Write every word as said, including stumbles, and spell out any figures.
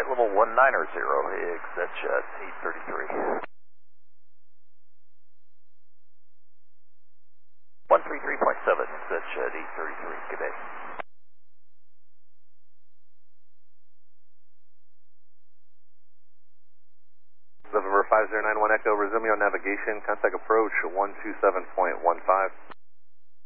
level one niner zero, exit jet eight thirty-three. one three three point seven, exit jet eight thirty-three, good day. November five zero nine one Echo, resuming on navigation, contact approach one two seven point one five.